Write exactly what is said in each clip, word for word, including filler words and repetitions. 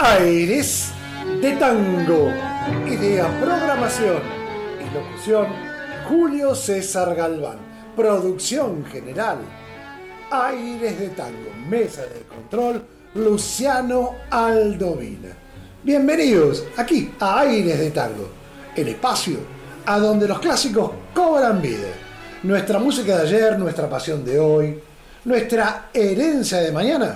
Aires de Tango. Idea, programación y locución, Julio César Galván. Producción general, Aires de Tango. Mesa de control, Luciano Aldovina. Bienvenidos aquí a Aires de Tango, el espacio a donde los clásicos cobran vida. Nuestra música de ayer, nuestra pasión de hoy, nuestra herencia de mañana,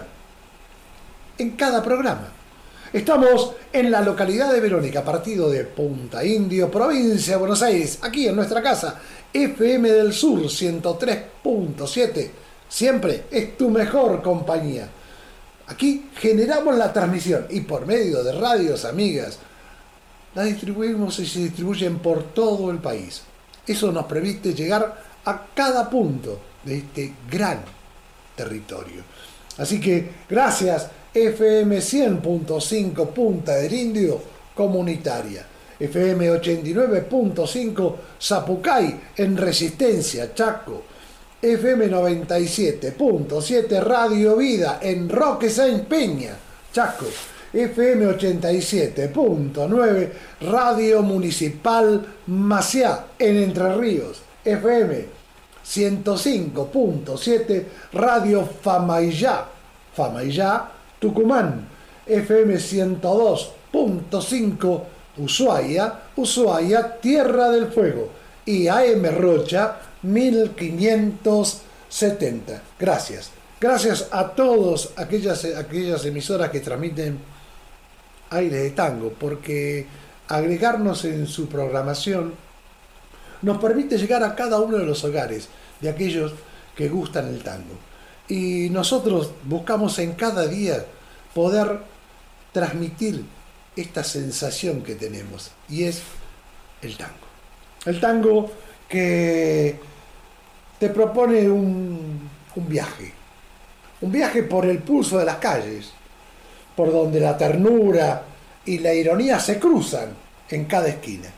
en cada programa. Estamos en la localidad de Verónica, partido de Punta Indio, provincia de Buenos Aires, aquí en nuestra casa, F M del Sur ciento tres punto siete. Siempre es tu mejor compañía. Aquí generamos la transmisión y por medio de radios amigas la distribuimos y se distribuyen por todo el país. Eso nos permite llegar a cada punto de este gran territorio. Así que gracias F M cien punto cinco Punta del Indio comunitaria, F M ochenta y nueve punto cinco Zapucay en Resistencia, Chaco, F M noventa y siete punto siete Radio Vida en Roque Sáenz Peña, Chaco, F M ochenta y siete punto nueve Radio Municipal Maciá en Entre Ríos, F M ciento cinco punto siete Radio Famaillá, Famaillá, Tucumán, F M ciento dos punto cinco Ushuaia, Ushuaia, Tierra del Fuego y A M Rocha mil quinientos setenta. Gracias. Gracias a todas aquellas, aquellas emisoras que transmiten Aires de Tango, porque agregarnos en su programación nos permite llegar a cada uno de los hogares de aquellos que gustan el tango. Y nosotros buscamos en cada día poder transmitir esta sensación que tenemos, y es el tango. El tango que te propone un, un viaje, un viaje por el pulso de las calles, por donde la ternura y la ironía se cruzan en cada esquina.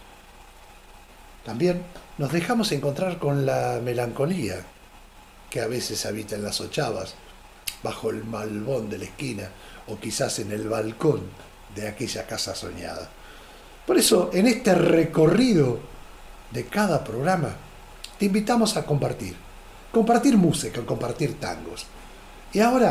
También nos dejamos encontrar con la melancolía que a veces habita en las ochavas, bajo el malbón de la esquina o quizás en el balcón de aquella casa soñada. Por eso, en este recorrido de cada programa, te invitamos a compartir, compartir música, compartir tangos. Y ahora